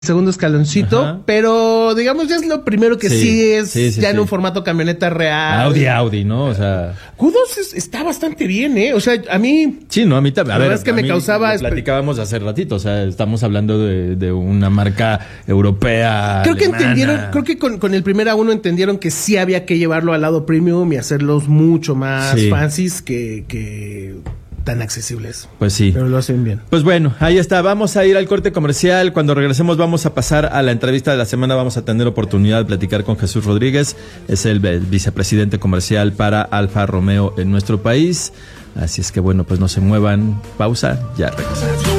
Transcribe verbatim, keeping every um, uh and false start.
segundo escaloncito, ajá, pero digamos ya es lo primero que sí, sí es sí, sí, ya sí. en un formato camioneta real. Audi, Audi, ¿no? O sea... Q dos es, está bastante bien, ¿eh? O sea, a mí... Sí, no, a mí también. A ver, es que me causaba... Platicábamos hace ratito, o sea, estamos hablando de, de una marca europea, Creo alemana. que entendieron, creo que con, con el primer A uno entendieron que sí había que llevarlo al lado premium y hacerlos mucho más sí. fancies que... que... tan accesibles. Pues sí. Pero lo hacen bien. Pues bueno, ahí está. Vamos a ir al corte comercial. Cuando regresemos vamos a pasar a la entrevista de la semana. Vamos a tener oportunidad de platicar con Jesús Rodríguez. Es el, el vicepresidente comercial para Alfa Romeo en nuestro país. Así es que bueno, pues no se muevan. Pausa. Ya regresamos.